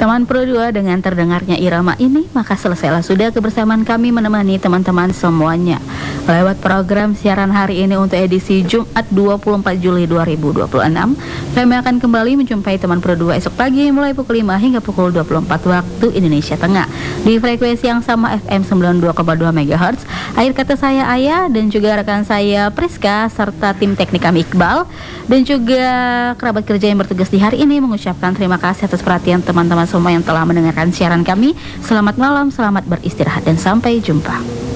Teman Pro 2, dengan terdengarnya irama ini, maka selesailah sudah kebersamaan kami menemani teman-teman semuanya lewat program siaran hari ini untuk edisi Jumat 24 Juli 2026. Kami akan kembali menjumpai teman Pro 2 esok pagi mulai pukul 5 hingga pukul 24 waktu Indonesia Tengah di frekuensi yang sama FM 92,2 MHz. Akhir kata saya Ayah dan juga rekan saya Priska serta tim teknik kami Iqbal dan juga kerabat kerja yang bertugas di hari ini mengucapkan terima kasih atas perhatian teman-teman semua yang telah mendengarkan siaran kami. Selamat malam, selamat beristirahat dan sampai jumpa.